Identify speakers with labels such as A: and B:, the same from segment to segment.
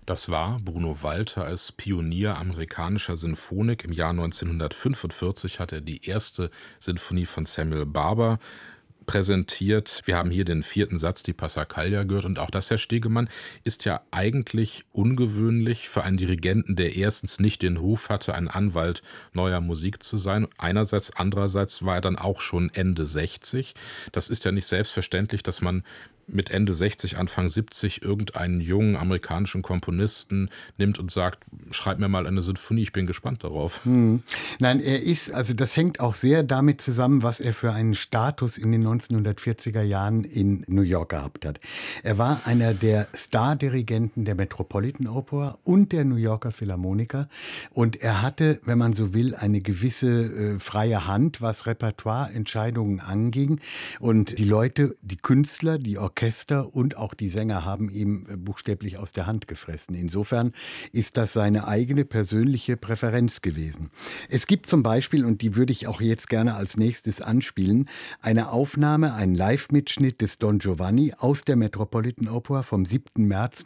A: Das war Bruno Walter als Pionier amerikanischer Sinfonik. Im Jahr 1945 hat er die erste Sinfonie von Samuel Barber präsentiert. Wir haben hier den vierten Satz, die Passacaglia, gehört. Und auch das, Herr Stegemann, ist ja eigentlich ungewöhnlich für einen Dirigenten, der erstens nicht den Ruf hatte, ein Anwalt neuer Musik zu sein. Einerseits, andererseits war er dann auch schon Ende 60. Das ist ja nicht selbstverständlich, dass man mit Ende 60, Anfang 70 irgendeinen jungen amerikanischen Komponisten nimmt und sagt, schreib mir mal eine Sinfonie, ich bin gespannt darauf.
B: Nein, also das hängt auch sehr damit zusammen, was er für einen Status in den 1940er Jahren in New York gehabt hat. Er war einer der Stardirigenten der Metropolitan Opera und der New Yorker Philharmoniker und er hatte, wenn man so will, eine gewisse freie Hand, was Repertoireentscheidungen anging und die Leute, die Künstler, die Orchester und auch die Sänger haben ihm buchstäblich aus der Hand gefressen. Insofern ist das seine eigene persönliche Präferenz gewesen. Es gibt zum Beispiel, und die würde ich auch jetzt gerne als nächstes anspielen, eine Aufnahme, einen Live-Mitschnitt des Don Giovanni aus der Metropolitan Opera vom 7. März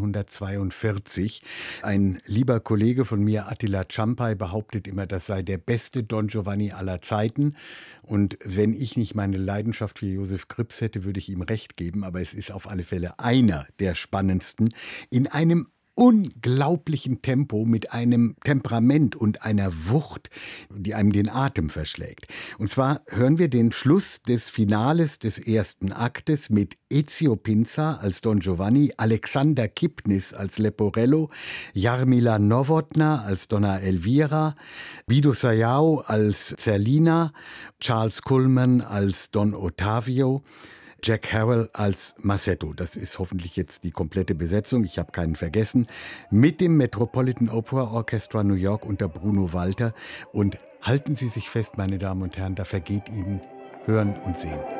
B: 1942. Ein lieber Kollege von mir, Attila Czampai, behauptet immer, das sei der beste Don Giovanni aller Zeiten. Und wenn ich nicht meine Leidenschaft für Josef Krips hätte, würde ich ihm recht geben. Aber es ist auf alle Fälle einer der spannendsten in einem unglaublichen Tempo, mit einem Temperament und einer Wucht, die einem den Atem verschlägt. Und zwar hören wir den Schluss des Finales des ersten Aktes mit Ezio Pinza als Don Giovanni, Alexander Kipnis als Leporello, Jarmila Nowotna als Donna Elvira, Guido Sayao als Zerlina, Charles Kullman als Don Ottavio, Jack Harrell als Massetto. Das ist hoffentlich jetzt die komplette Besetzung, ich habe keinen vergessen, mit dem Metropolitan Opera Orchestra New York unter Bruno Walter. Und halten Sie sich fest, meine Damen und Herren, da vergeht Ihnen Hören und Sehen.